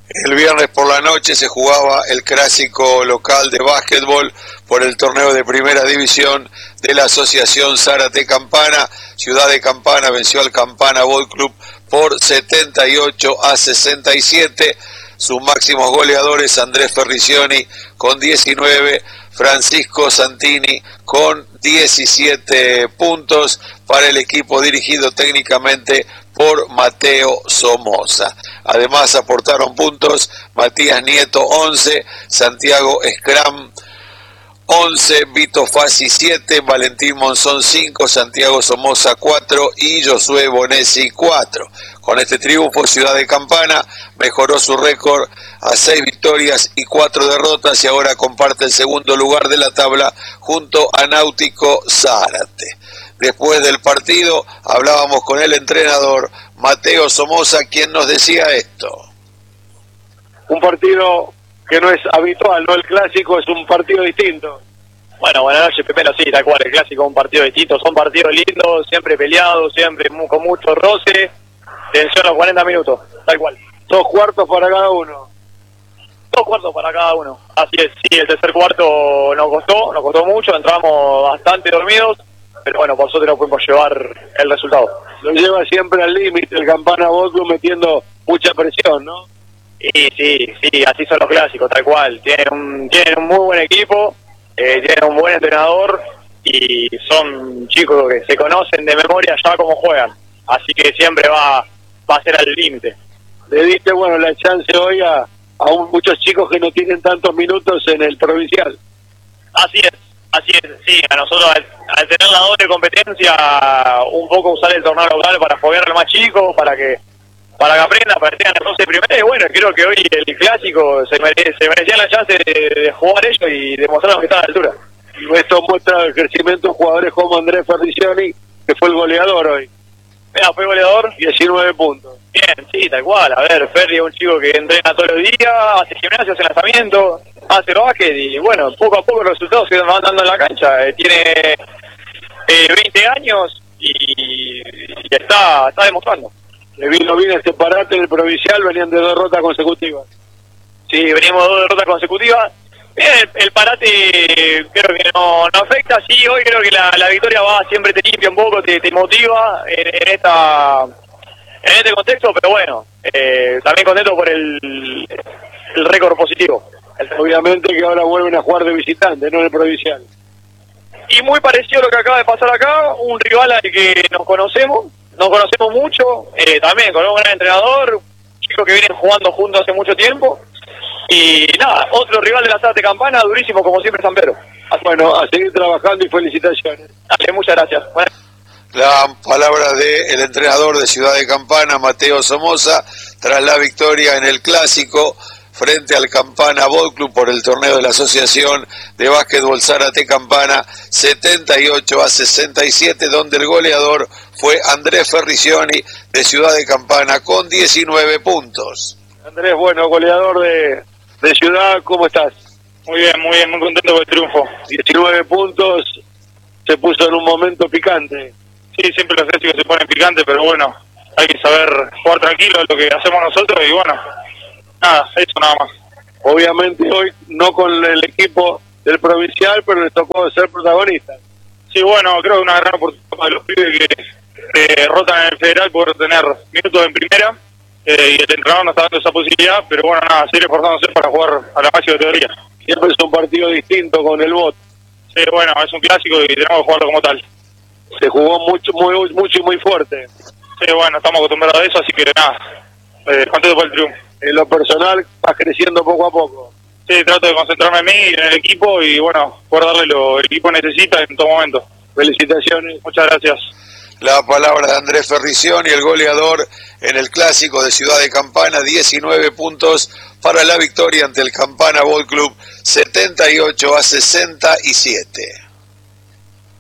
El viernes por la noche se jugaba el clásico local de básquetbol por el torneo de primera división de la Asociación Zárate Campana. Ciudad de Campana venció al Campana Ball Club por 78-67. Sus máximos goleadores: Andrés Ferricioni con 19, Francisco Santini con 17 puntos para el equipo dirigido técnicamente por Mateo Somoza. Además aportaron puntos Matías Nieto 11, Santiago Scram 11, Vito Fassi 7, Valentín Monzón 5, Santiago Somoza 4 y Josué Bonesi 4. Con este triunfo, Ciudad de Campana mejoró su récord a 6 victorias y 4 derrotas y ahora comparte el segundo lugar de la tabla junto a Náutico Zárate. Después del partido hablábamos con el entrenador Mateo Somoza, quien nos decía esto. Un partido que no es habitual, ¿no? El clásico es un partido distinto. Bueno, buenas noches. Primero sí, tal cual, el clásico es un partido distinto. Son partidos lindos, siempre peleados, siempre con mucho roce. Tensión los 40 minutos, tal cual. 2 cuartos para cada uno. 2 cuartos para cada uno. Así es, sí, el tercer cuarto nos costó mucho, entramos bastante dormidos, pero bueno, por suerte no pudimos llevar el resultado. Lo lleva siempre al límite el Campana Ball Club, metiendo mucha presión, ¿no? Sí, así son los clásicos, tal cual. Tienen un muy buen equipo, tienen un buen entrenador y son chicos que se conocen de memoria ya cómo juegan. Así que siempre va a ser al límite. Le diste, bueno, la chance hoy a muchos chicos que no tienen tantos minutos en el provincial. Así es, sí. A nosotros, al tener la doble competencia, un poco usar el torneo local para foguear a los más chicos, para que aprendan, para que tengan el 12 primero. Y bueno, creo que hoy el clásico se merecía la chance de jugar ellos y demostrar que están a la altura. Y esto muestra el crecimiento de jugadores como Andrés Ferricioni, que fue el goleador hoy. Mira, fue goleador. 19 puntos. Bien, sí, tal cual. A ver, Ferri es un chico que entrena todos los días, hace gimnasio, hace lanzamiento, hace básquet y bueno, poco a poco los resultados se van dando en la cancha. Tiene 20 años y está demostrando. Le vino bien este parate en el provincial, venían de 2 derrotas consecutivas. Sí, venimos de 2 derrotas consecutivas. El parate creo que no afecta. Sí, hoy creo que la victoria siempre te limpia un poco, te motiva en este contexto, pero bueno, también contento por el récord positivo. Obviamente que ahora vuelven a jugar de visitante, no en el provincial. Y muy parecido a lo que acaba de pasar acá, un rival al que nos conocemos mucho, también con un gran entrenador, chicos que vienen jugando juntos hace mucho tiempo. Y nada, otro rival de la Zárate Campana, durísimo como siempre San Pedro. Bueno, a seguir trabajando y felicitaciones. Dale, muchas gracias. Bueno. La palabra del entrenador de Ciudad de Campana, Mateo Somoza, tras la victoria en el clásico frente al Campana Ball Club por el torneo de la Asociación de Básquetbol Zárate Campana, 78-67, donde el goleador fue Andrés Ferricioni de Ciudad de Campana con 19 puntos. Andrés, bueno, goleador de Ciudad, ¿cómo estás? Muy bien, muy contento con el triunfo. 19 puntos, se puso en un momento picante. Sí, siempre los clásicos se ponen picantes, pero bueno, hay que saber jugar tranquilo, lo que hacemos nosotros y bueno, nada, eso nada más. Obviamente hoy no con el equipo del provincial, pero les tocó ser protagonistas. Sí, bueno, creo que una gran oportunidad para los pibes que rotan en el federal poder tener minutos en primera. Y el entrenador nos está dando esa posibilidad, pero bueno, nada, seguir esforzándose para jugar a la máxima categoría. Siempre es un partido distinto con el BOT. Sí, bueno, es un clásico y tenemos que jugarlo como tal. Se jugó mucho y muy fuerte. Sí, bueno, estamos acostumbrados a eso, así que nada, contento por el triunfo. En lo personal, vas creciendo poco a poco. Sí, trato de concentrarme en mí y en el equipo y bueno, poder darle lo que el equipo necesita en todo momento. Felicitaciones. Muchas gracias. La palabra de Andrés Ferricioni, el goleador en el clásico de Ciudad de Campana, 19 puntos para la victoria ante el Campana Ball Club, 78-67.